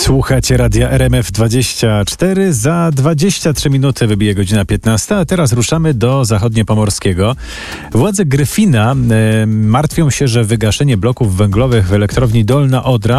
Słuchacie radia RMF24. Za 23 minuty wybije godzina 15, a teraz ruszamy do zachodniopomorskiego. Władze Gryfina martwią się, że wygaszenie bloków węglowych w elektrowni Dolna Odra